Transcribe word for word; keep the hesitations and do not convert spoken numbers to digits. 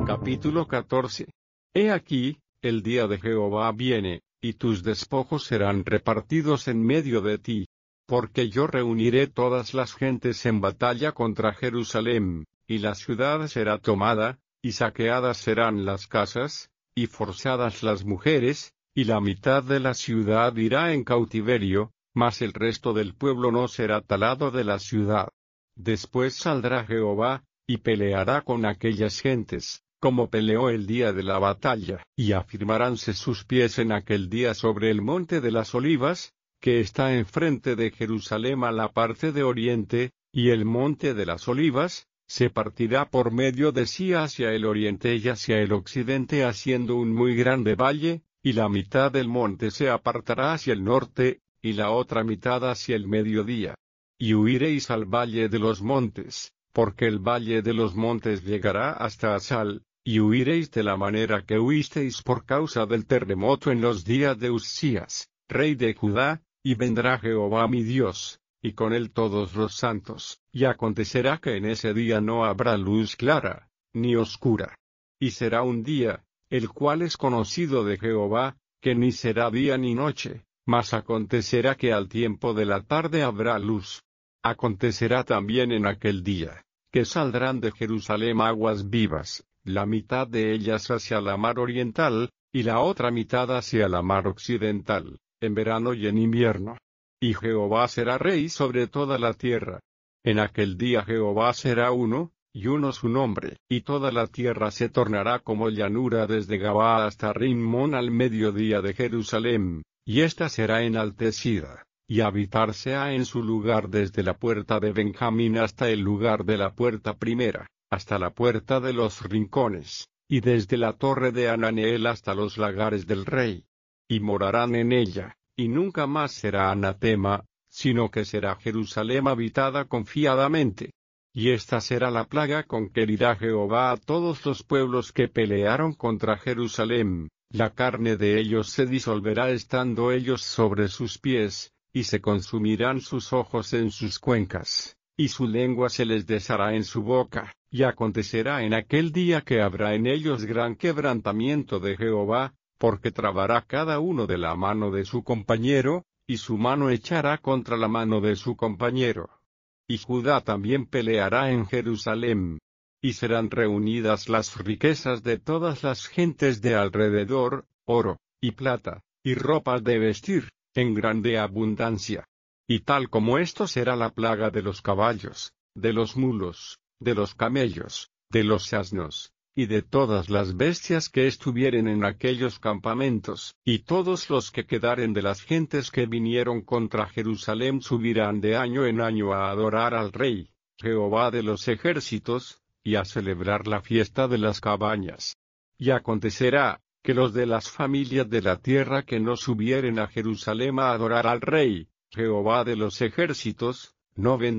Capítulo catorce. He aquí, el día de Jehová viene, y tus despojos serán repartidos en medio de ti. Porque yo reuniré todas las gentes en batalla contra Jerusalén, y la ciudad será tomada, y saqueadas serán las casas, y forzadas las mujeres, y la mitad de la ciudad irá en cautiverio, mas el resto del pueblo no será talado de la ciudad. Después saldrá Jehová, y peleará con aquellas gentes, como peleó el día de la batalla, y afirmaránse sus pies en aquel día sobre el monte de las olivas, que está enfrente de Jerusalén a la parte de oriente, y el monte de las olivas se partirá por medio de sí hacia el oriente y hacia el occidente, haciendo un muy grande valle, y la mitad del monte se apartará hacia el norte, y la otra mitad hacia el mediodía. Y huiréis al valle de los montes, porque el valle de los montes llegará hasta Asal, y huiréis de la manera que huisteis por causa del terremoto en los días de Uzías, rey de Judá, y vendrá Jehová mi Dios, y con él todos los santos, y acontecerá que en ese día no habrá luz clara, ni oscura. Y será un día, el cual es conocido de Jehová, que ni será día ni noche, mas acontecerá que al tiempo de la tarde habrá luz. Acontecerá también en aquel día, que saldrán de Jerusalén aguas vivas, la mitad de ellas hacia la mar oriental, y la otra mitad hacia la mar occidental, en verano y en invierno. Y Jehová será rey sobre toda la tierra. En aquel día Jehová será uno, y uno su nombre, y toda la tierra se tornará como llanura desde Gabaa hasta Rimón al mediodía de Jerusalén, y ésta será enaltecida, y habitarse ha en su lugar desde la puerta de Benjamín hasta el lugar de la puerta primera, hasta la puerta de los rincones, y desde la torre de Ananeel hasta los lagares del rey. Y morarán en ella, y nunca más será anatema, sino que será Jerusalén habitada confiadamente. Y esta será la plaga con que herirá Jehová a todos los pueblos que pelearon contra Jerusalén, la carne de ellos se disolverá estando ellos sobre sus pies, y se consumirán sus ojos en sus cuencas, y su lengua se les deshará en su boca, y acontecerá en aquel día que habrá en ellos gran quebrantamiento de Jehová, porque trabará cada uno de la mano de su compañero, y su mano echará contra la mano de su compañero. Y Judá también peleará en Jerusalén. Y serán reunidas las riquezas de todas las gentes de alrededor, oro, y plata, y ropas de vestir, en grande abundancia. Y tal como esto será la plaga de los caballos, de los mulos, de los camellos, de los asnos, y de todas las bestias que estuvieren en aquellos campamentos, y todos los que quedaren de las gentes que vinieron contra Jerusalén subirán de año en año a adorar al Rey, Jehová de los ejércitos, y a celebrar la fiesta de las cabañas. Y acontecerá, que los de las familias de la tierra que no subieren a Jerusalén a adorar al Rey, Jehová de los ejércitos, no vendrán